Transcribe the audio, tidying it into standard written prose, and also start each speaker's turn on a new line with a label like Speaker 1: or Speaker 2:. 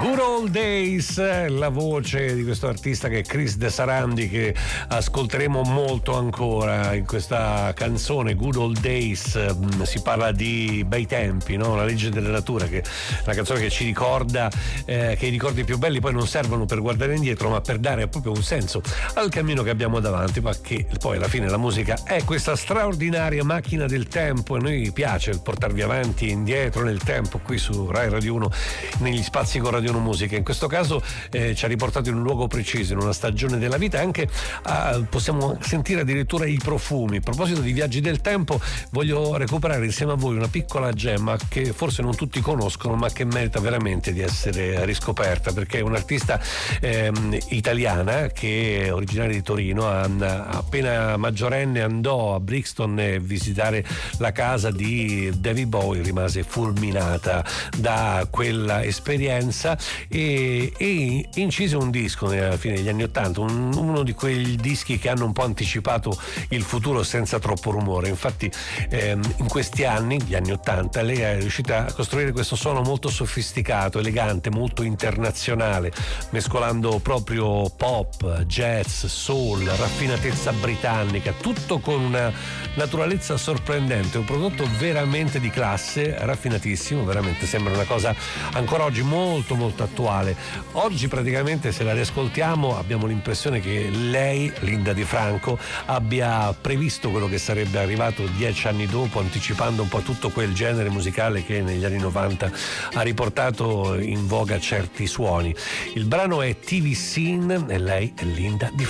Speaker 1: Good Old Days, la voce di questo artista che è Chris De Sarandi, che ascolteremo molto ancora in questa canzone Good Old Days. Si parla di bei tempi, no? La legge della natura, che è una canzone che ci ricorda che i ricordi più belli poi non servono per guardare indietro, ma per dare proprio un senso al cammino che abbiamo davanti, ma che poi alla fine la musica è questa straordinaria macchina del tempo, e a noi piace portarvi avanti e indietro nel tempo qui su Rai Radio 1, negli spazi con Radio 1 Musica. In questo caso ci ha riportato in un luogo preciso, in una stagione della vita, anche possiamo sentire addirittura i profumi. A proposito di viaggi del tempo, voglio recuperare insieme a voi una piccola gemma che forse non tutti conoscono, ma che merita veramente di essere riscoperta, perché è un'artista italiana che è originaria di Torino. Appena maggiorenne andò a Brixton a visitare la casa di David Bowie, rimase fulminata da quella esperienza e incise un disco alla fine degli anni '80, uno di quei dischi che hanno un po' anticipato il futuro senza troppo rumore. Infatti in questi anni, gli anni '80, lei è riuscita a costruire questo suono molto sofisticato, elegante, molto internazionale, mescolando proprio pop, jazz, soul, raffinatezza britannica, tutto con una naturalezza sorprendente, un prodotto veramente di classe, raffinatissimo, veramente sembra una cosa ancora oggi molto molto attuale. Oggi praticamente, se la riascoltiamo, abbiamo l'impressione che lei, Linda Di Franco, abbia previsto quello che sarebbe arrivato 10 anni dopo, anticipando un po' tutto quel genere musicale che negli anni 90 ha riportato in voga certi suoni. Il brano è TV Scene e lei è Linda Di Franco.